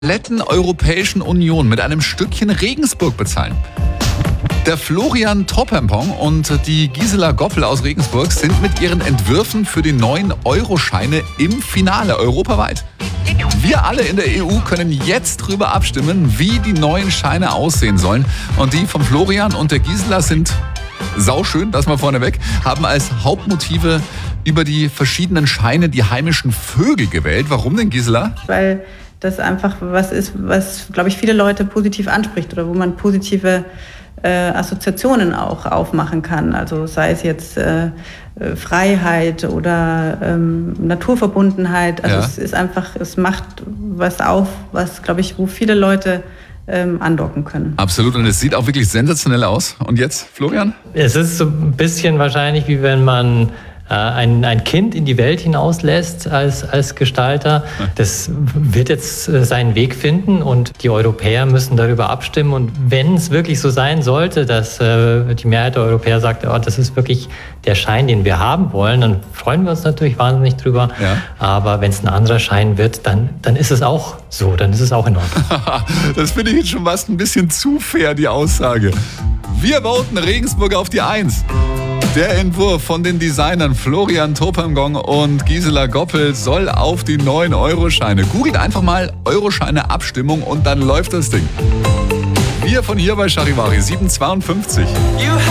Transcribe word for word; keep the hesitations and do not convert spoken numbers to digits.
kompletten Europäischen Union mit einem Stückchen Regensburg bezahlen. Der Florian Topempong und die Gisela Goppel aus Regensburg sind mit ihren Entwürfen für die neuen Euroscheine im Finale europaweit. Wir alle in der E U können jetzt drüber abstimmen, wie die neuen Scheine aussehen sollen. Und die von Florian und der Gisela sind sauschön, das mal vorneweg, haben als Hauptmotive über die verschiedenen Scheine die heimischen Vögel gewählt. Warum denn, Gisela? Weil das einfach was ist, was, glaube ich, viele Leute positiv anspricht oder wo man positive äh, Assoziationen auch aufmachen kann. Also sei es jetzt äh, Freiheit oder ähm, Naturverbundenheit. Also Ja. es ist einfach, es macht was auf, was, glaube ich, wo viele Leute ähm, andocken können. Absolut, und es sieht auch wirklich sensationell aus. Und jetzt, Florian? Es ist so ein bisschen wahrscheinlich, wie wenn man äh, ein, ein Kind in die Welt hinauslässt als, als Gestalter. Das wird jetzt äh, seinen Weg finden und die Europäer müssen darüber abstimmen. Und wenn es wirklich so sein sollte, dass äh, die Mehrheit der Europäer sagt, oh, das ist wirklich der Schein, den wir haben wollen, dann freuen wir uns natürlich wahnsinnig drüber. Ja. Aber wenn es ein anderer Schein wird, dann, dann ist es auch so, dann ist es auch in Ordnung. Das finde ich jetzt schon fast ein bisschen zu fair, die Aussage. Wir voten Regensburg auf die Eins. Der Entwurf von den Designern Florian Topempong und Gisela Goppel soll auf die neuen Euroscheine. Googelt einfach mal Euroscheine-Abstimmung und dann läuft das Ding. Wir von hier bei Charivari sieben zweiundfünfzig.